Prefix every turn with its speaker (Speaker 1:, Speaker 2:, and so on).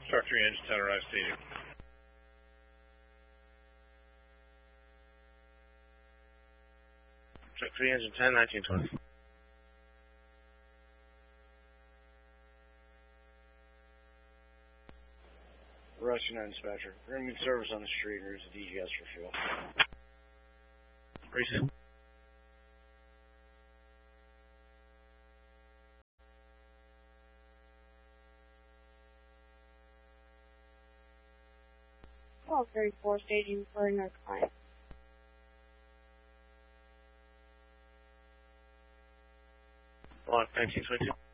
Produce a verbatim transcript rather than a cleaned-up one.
Speaker 1: Shark three, engine ten, arrive staging. Shark three, engine ten, nineteen twenty.
Speaker 2: Russian dispatcher. We're going to need service on the street and route to D G S for fuel.
Speaker 1: Recent.
Speaker 3: twelve thirty-four staging for another client.
Speaker 1: Block nineteen twenty-two.